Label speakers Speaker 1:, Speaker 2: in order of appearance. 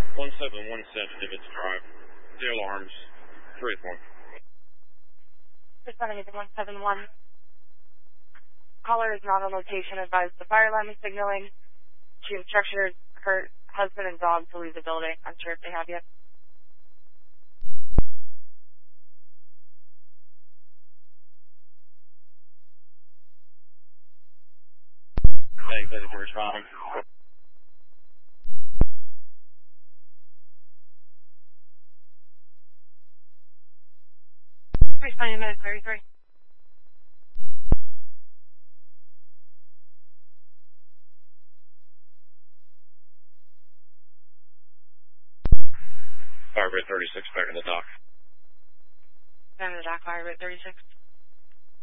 Speaker 1: 1717 Nimitz Drive. The alarms. 3-1.
Speaker 2: Responding to 171. Caller is not on location. Advised the fire alarm is signaling. She instructed her husband and dog to leave the building. Unsure if they have yet.
Speaker 1: Hey, thank you for responding.
Speaker 2: Responding to 33.
Speaker 1: Firebird 36, back in the dock.
Speaker 2: I'm in the dock, Firebird 36.